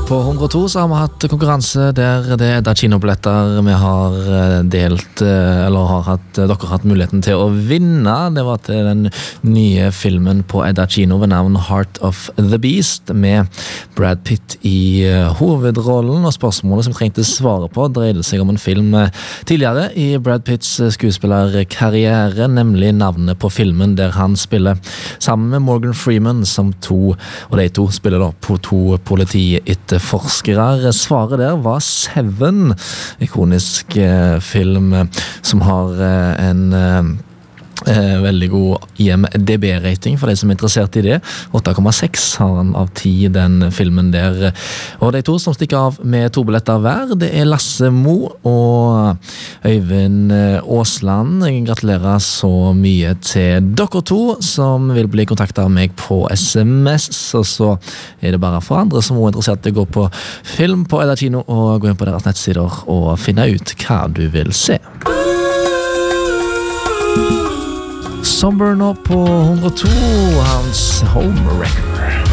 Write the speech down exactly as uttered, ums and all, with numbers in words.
På hundre og to så har vi hatt konkurranse der det er da kinobilletter vi har delt, eller har hatt, dere har hatt muligheten til å vinne. Det var til den nye filmen på Edda Kino ved navn Heart of the Beast, med Brad Pitt i hovedrollen, og spørsmålet som trengte svare på dreide seg om en film tidligere i Brad Pitts skuespillerkarriere, nemlig navnet på filmen der han spiller sammen med Morgan Freeman som to, og de to spiller da på to politietterforskere. Svaret der var Seven, ikonisk eh, film som har eh, en eh, Eh, veldig god I M D B-rating for de som er interessert i det. åtte komma seks har han av ti, den filmen der. Og de to som stikker av med to billetter hver, det er Lasse Mo og Øyvind Åsland. Gratulerer så mye til dere to som vil bli kontaktet av meg på S M S. Og så er det bare for andre som er interessert i å gå på film på Edda Kino og gå inn på deres nettsider og finne ut hva du vil se. Somber nå på hundre og to, hans home record.